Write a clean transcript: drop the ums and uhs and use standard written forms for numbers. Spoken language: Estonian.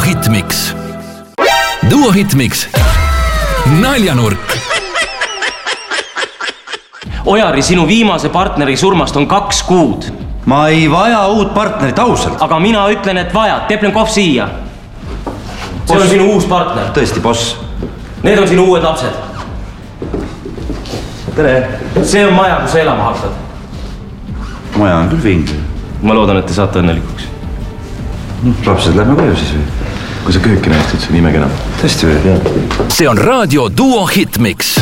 Hitmix. Duo Hitmix. Naljanurk. Ojari, sinu viimase partneri surmast on 2 kuud. Ma ei vaja uut partnerit, ausalt. Aga mina ütlen, et vaja. Teplenkov siia. See on sinu uus partner. Tõesti, boss. Need on sinu uued lapsed. Tere. See on maja, kus sa elama hakkad. Maja on küll vingi. Ma loodan, et te saate õnnelikuks. Lapsed lähme koju siis või? Kui sa kööki näest, et see on imekena. Tõesti või? See on raadio Duo Hitmix.